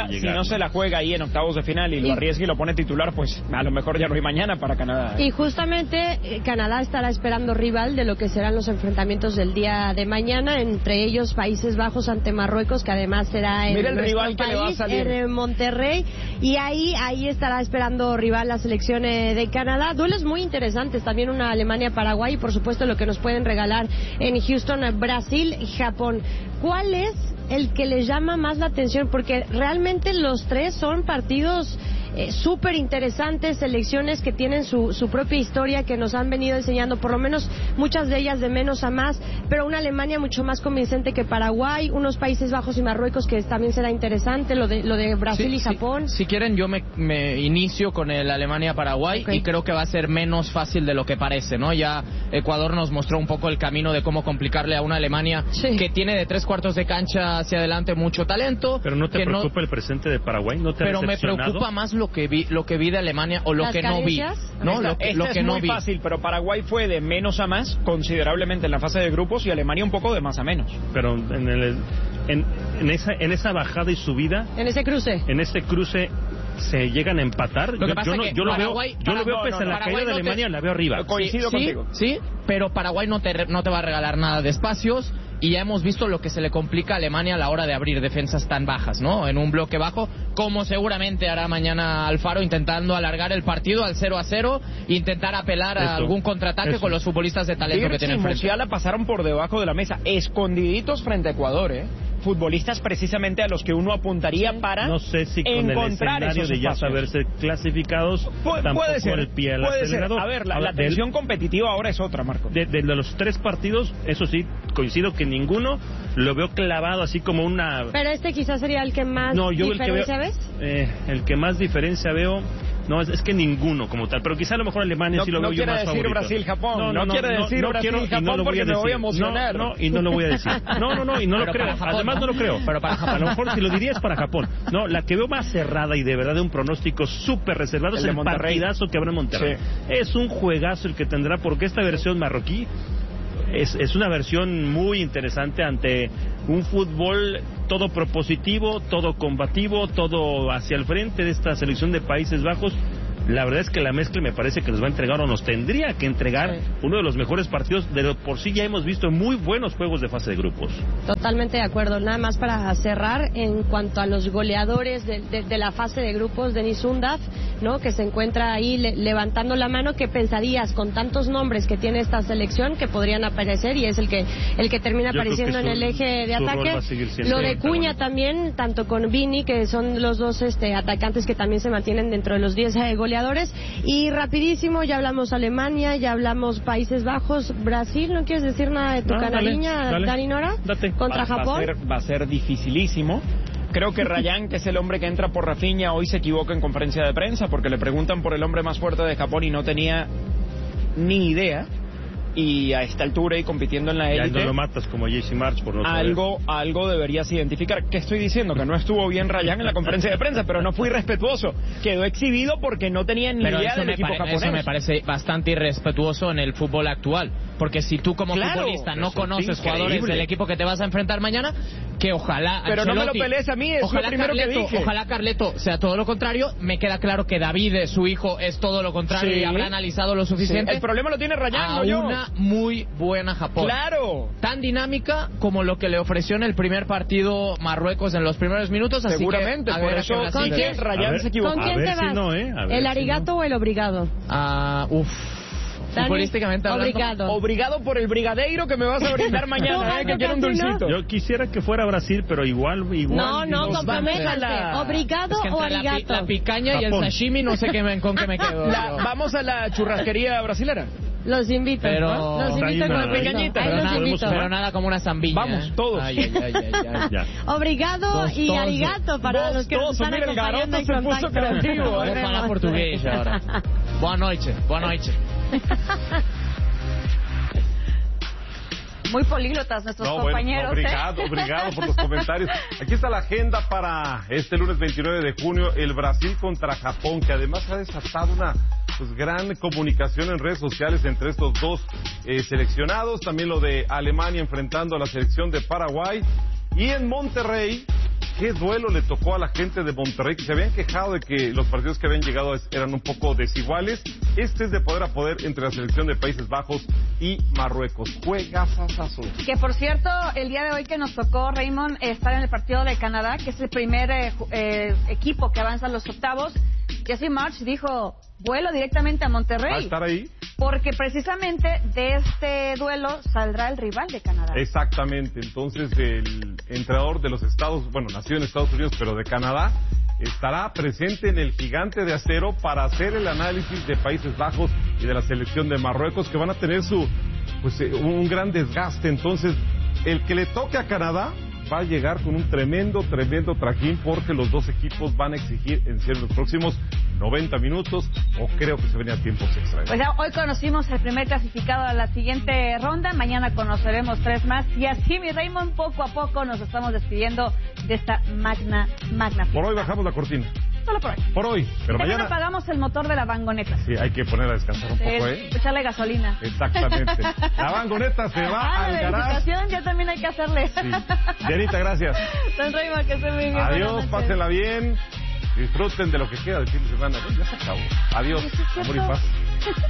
la juega ahí en octavos de final y lo arriesga y lo pone titular, pues a lo mejor ya no hay mañana para Canadá. Y justamente Canadá estará esperando rival de lo que serán los enfrentamientos del día de mañana, entre ellos Países Bajos ante Marruecos, que además será en nuestro rival que le va a país, salir. en Monterrey, y ahí estará esperando rival la selección de Canadá. Duelos muy interesantes, también una Alemania-Paraguay y por supuesto lo que nos pueden regalar en Houston, Brasil y Japón. ¿Cuál es el que le llama más la atención? Porque realmente los tres son partidos súper interesantes, selecciones que tienen su propia historia, que nos han venido enseñando, por lo menos muchas de ellas de menos a más, pero una Alemania mucho más convincente que Paraguay, unos Países Bajos y Marruecos que también será interesante, lo de Brasil y Japón. Si quieren, yo me inicio con el Alemania-Paraguay y creo que va a ser menos fácil de lo que parece, ¿no? Ya Ecuador nos mostró un poco el camino de cómo complicarle a una Alemania que tiene de 3/4 de cancha hacia adelante mucho talento. Pero no te preocupa el presente de Paraguay, no te ha Pero me decepcionado? preocupa más lo que vi de Alemania o lo que no vi. No, lo que es no muy vi. fácil, pero Paraguay fue de menos a más considerablemente en la fase de grupos y Alemania un poco de más a menos. Pero en esa bajada y subida, en ese cruce se llegan a empatar. Lo que pasa es que yo lo veo pese a la caída de Alemania, la veo arriba. Coincido contigo. Sí, pero Paraguay no te va a regalar nada de espacios y ya hemos visto lo que se le complica a Alemania a la hora de abrir defensas tan bajas, ¿no? En un bloque bajo, como seguramente hará mañana Alfaro, intentando alargar el partido al 0-0, intentar apelar a algún contraataque con los futbolistas de talento que tienen frente. Musiala pasaron por debajo de la mesa, escondididitos frente a Ecuador, futbolistas precisamente a los que uno apuntaría para no sé si con encontrar el escenario de ya saberse clasificados tampoco puede ser, el pie al acelerador. A ver, la tensión competitiva ahora es otra, Marco. De los tres partidos, eso sí, coincido que ninguno lo veo clavado así como una... Pero quizás sería el que más diferencia ves. El que más diferencia veo... No, es que ninguno como tal, pero quizá a lo mejor Alemania sí lo veo yo más favorito. No quiere decir Brasil-Japón, no quiere decir Brasil-Japón porque me voy a emocionar. No, y no lo voy a decir. No, y no lo creo. Japón, además no lo creo. Pero para Japón. A lo mejor si lo diría es para Japón. No, la que veo más cerrada y de verdad de un pronóstico súper reservado es el partidazo que habrá en Monterrey. Sí. Es un juegazo el que tendrá, porque esta versión marroquí es una versión muy interesante ante un fútbol todo propositivo, todo combativo, todo hacia el frente de esta selección de Países Bajos. La verdad es que la mezcla me parece que nos va a entregar o nos tendría que entregar uno de los mejores partidos. De por sí ya hemos visto muy buenos juegos de fase de grupos. Totalmente de acuerdo. Nada más para cerrar, en cuanto a los goleadores de la fase de grupos, Denis Undav, ¿no? Que se encuentra ahí levantando la mano, que pensarías con tantos nombres que tiene esta selección que podrían aparecer, y es el que termina apareciendo en el eje de ataque. Lo de Cuña también, tanto con Vini, que son los dos atacantes que también se mantienen dentro de los 10 goleadores. Y rapidísimo, ya hablamos Alemania, ya hablamos Países Bajos, Brasil. ¿No quieres decir nada de tu canariña, Dani Nora? Contra Japón. Va a ser dificilísimo. Creo que Rayán, que es el hombre que entra por Rafinha, hoy se equivoca en conferencia de prensa porque le preguntan por el hombre más fuerte de Japón y no tenía ni idea. Y a esta altura y compitiendo en la élite, ya no lo matas como JC March por no saber. Algo deberías identificar. ¿Qué estoy diciendo? Que no estuvo bien Rayán en la conferencia de prensa, pero no fui respetuoso. Quedó exhibido porque no tenía ni idea del equipo japonés. Eso me parece bastante irrespetuoso en el fútbol actual. Porque si tú como futbolista no conoces jugadores del equipo que te vas a enfrentar mañana, que ojalá pero Ancelotti, no me lo pelees a mí, es lo primero que dije. Ojalá Carleto sea todo lo contrario. Me queda claro que David, su hijo, es todo lo contrario y habrá analizado lo suficiente. El problema lo tiene Rayán, no yo. Una muy buena Japón. Claro. Tan dinámica como lo que le ofreció en el primer partido Marruecos en los primeros minutos. Así seguramente, que, por eso Rayán se equivocó. ¿Con quién te vas? ¿El arigato o el obrigado? Futbolísticamente hablando. Obrigado por el brigadeiro que me vas a brindar mañana, que quiero un dulcito. Yo quisiera que fuera Brasil, pero igual. No, comprométanse. ¿Obrigado o arigato? La picaña Japón. Y el sashimi, no sé con qué me quedo. Vamos a la churrasquería brasilera. Los invito. Los invito con pequeñita. Pero nada como una zambilla. Vamos, todos. Obrigado y arigato para los que nos están acompañando en contacto. Se puso creativo. Vamos a hablar portugués ahora. Boa noite. Muy políglotas nuestros compañeros. Obrigado por los comentarios. Aquí está la agenda para este lunes 29 de junio, el Brasil contra Japón, que además ha desatado una gran comunicación en redes sociales entre estos dos seleccionados. También lo de Alemania enfrentando a la selección de Paraguay. Y en Monterrey, ¿qué duelo le tocó a la gente de Monterrey? Que se habían quejado de que los partidos que habían llegado eran un poco desiguales. Este es de poder a poder entre la selección de Países Bajos y Marruecos. Juegazazazo. Que por cierto, el día de hoy que nos tocó, Raymond, estar en el partido de Canadá, que es el primer equipo que avanza a los octavos, Jesse March dijo, vuelo directamente a Monterrey. ¿Va a estar ahí? Porque precisamente de este duelo saldrá el rival de Canadá. Exactamente. Entonces el entrenador de los nació en Estados Unidos, pero de Canadá, estará presente en el Gigante de Acero para hacer el análisis de Países Bajos y de la selección de Marruecos, que van a tener un gran desgaste. Entonces, el que le toque a Canadá va a llegar con un tremendo trajín, porque los dos equipos van a exigir en los próximos 90 minutos, o creo que se venía a tiempos extra. Pues ya hoy conocimos el primer clasificado a la siguiente ronda, mañana conoceremos 3 más, y así, mi Raymond, poco a poco nos estamos despidiendo de esta magna fiesta. Por hoy bajamos la cortina. Solo por hoy. Por hoy, pero también mañana apagamos el motor de la vagoneta. Sí, hay que poner a descansar un poco, Echarle gasolina. Exactamente. La vagoneta se va al garage. Ya también hay que hacerle. Sí. Dianita, gracias. Don Raymond, que esté muy bien. Adiós, pásenla bien. Disfruten de lo que queda del fin de semana. Ya se acabó. Adiós, amor y paz.